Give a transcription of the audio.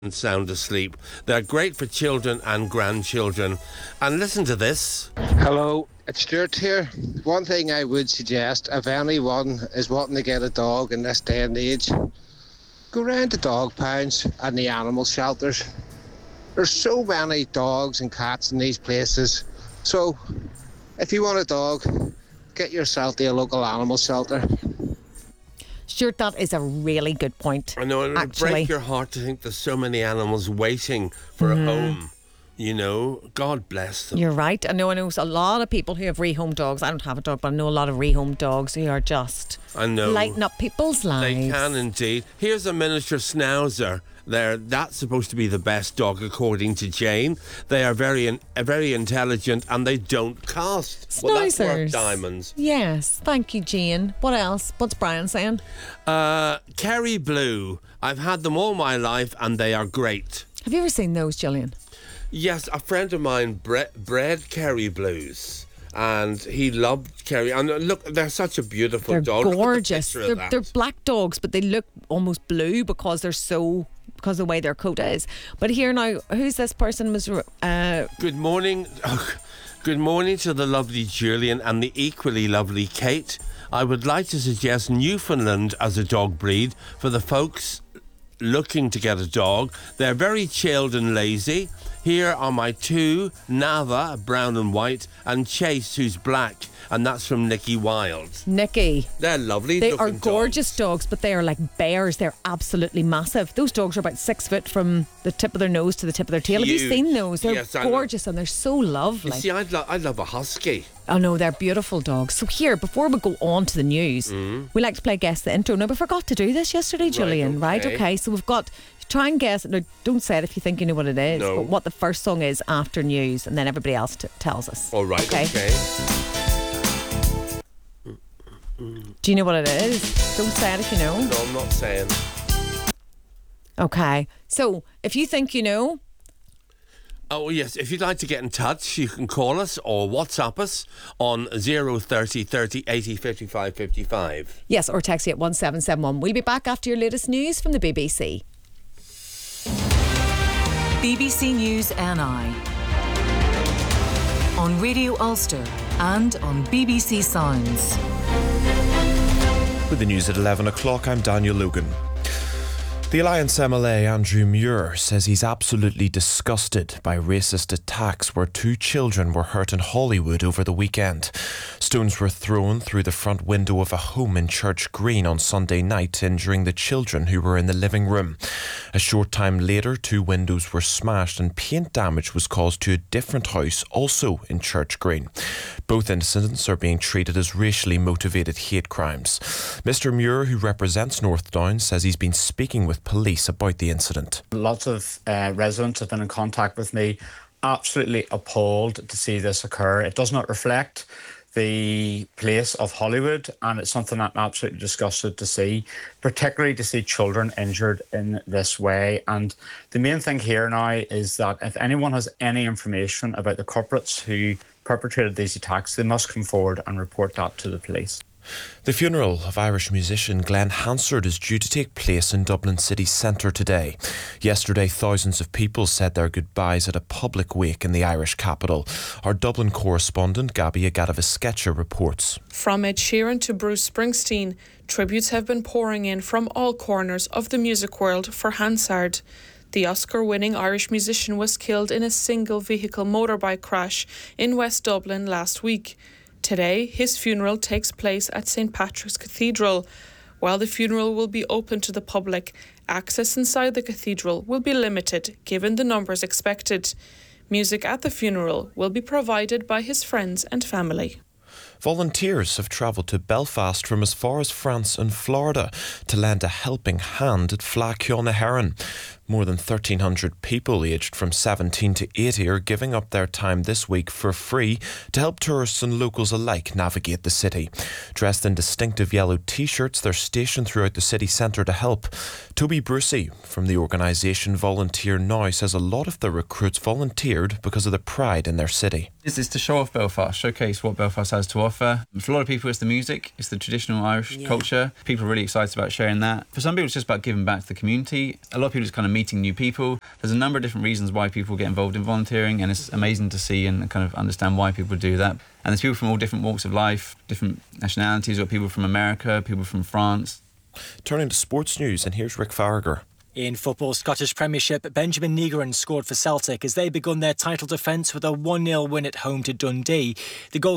and sound asleep. They're great for children and grandchildren. And listen to this. Hello, it's Stuart here. One thing I would suggest, if anyone is wanting to get a dog in this day and age, go round to dog pounds and the animal shelters. There's so many dogs and cats in these places. So, if you want a dog, get yourself to a local animal shelter. Stuart, that is a really good point. I know, it would break your heart to think there's so many animals waiting for a home. You know, God bless them. You're right. I know a lot of people who have rehomed dogs. I don't have a dog, but I know a lot of rehomed dogs who are just lighting up people's lives. They can indeed. Here's a miniature schnauzer. That's supposed to be the best dog, according to Jane. They are very intelligent and they don't cast. Schnauzers. Well, that's worth diamonds. Yes, thank you, Jane. What else? What's Brian saying? Kerry Blue. I've had them all my life and they are great. Have you ever seen those, Gillian? Yes, a friend of mine bred Kerry Blues. And he loved Kerry. And look, they're such a beautiful dog. They're gorgeous. They're black dogs, but they look almost blue because of the way their coat is. But here now, who's this person? Good morning. Good morning to the lovely Julian and the equally lovely Kate. I would like to suggest Newfoundland as a dog breed for the folks looking to get a dog. They're very chilled and lazy. Here are my two, Nava, brown and white, and Chase, who's black. And that's from Nikki Wild. Nikki. They're lovely. They are gorgeous dogs, but they are like bears. They're absolutely massive. Those dogs are about 6 foot from the tip of their nose to the tip of their tail. Huge. Have you seen those? They're gorgeous and they're so lovely. You see, I'd love a husky. Oh no, they're beautiful dogs. So here, before we go on to the news, we like to play Guess the Intro. Now, we forgot to do this yesterday, Julian, right? Okay, so we've got... Try and guess. No, don't say it if you think you know what it is. No. But what the first song is after news, and then everybody else tells us. All right. Okay. Do you know what it is? Don't say it if you know. No, I'm not saying. Okay. So if you think you know. Oh yes, if you'd like to get in touch, you can call us or WhatsApp us on 030 30 80 55 55. Yes, or text you at 1771. We'll be back after your latest news from the BBC. BBC News NI on Radio Ulster and on BBC Sounds. With the news at 11 o'clock, I'm Daniel Logan. The Alliance MLA Andrew Muir says he's absolutely disgusted by racist attacks where 2 children were hurt in Holywood over the weekend. Stones were thrown through the front window of a home in Church Green on Sunday night, injuring the children who were in the living room. A short time later, 2 windows were smashed and paint damage was caused to a different house, also in Church Green. Both incidents are being treated as racially motivated hate crimes. Mr Muir, who represents North Down, says he's been speaking with police about the incident. Lots of residents have been in contact with me, absolutely appalled to see this occur. It does not reflect the place of Holywood, and it's something I'm absolutely disgusted to see, particularly to see children injured in this way. And the main thing here now is that if anyone has any information about the culprits who perpetrated these attacks, they must come forward and report that to the police. The funeral of Irish musician Glenn Hansard is due to take place in Dublin city centre today. Yesterday, thousands of people said their goodbyes at a public wake in the Irish capital. Our Dublin correspondent Gabby Agadavisketcha reports. From Ed Sheeran to Bruce Springsteen, tributes have been pouring in from all corners of the music world for Hansard. The Oscar-winning Irish musician was killed in a single-vehicle motorbike crash in West Dublin last week. Today, his funeral takes place at St Patrick's Cathedral. While the funeral will be open to the public, access inside the cathedral will be limited given the numbers expected. Music at the funeral will be provided by his friends and family. Volunteers have travelled to Belfast from as far as France and Florida to lend a helping hand at Fleadh Cheann na hÉireann. More than 1,300 people aged from 17 to 80 are giving up their time this week for free to help tourists and locals alike navigate the city. Dressed in distinctive yellow t-shirts, they're stationed throughout the city centre to help. Toby Brucey from the organisation Volunteer Now says a lot of the recruits volunteered because of the pride in their city. It's to show off Belfast, showcase what Belfast has to offer. For a lot of people, it's the music, it's the traditional Irish culture. People are really excited about sharing that. For some people, it's just about giving back to the community. A lot of people just kind of meet meeting new people. There's a number of different reasons why people get involved in volunteering, and it's amazing to see and kind of understand why people do that. And there's people from all different walks of life, different nationalities. We've got people from America, people from France. Turning to sports news, and here's Rick Farragher. In football Scottish Premiership, Benjamin Negron scored for Celtic as they begun their title defence with a 1-0 win at home to Dundee. The goal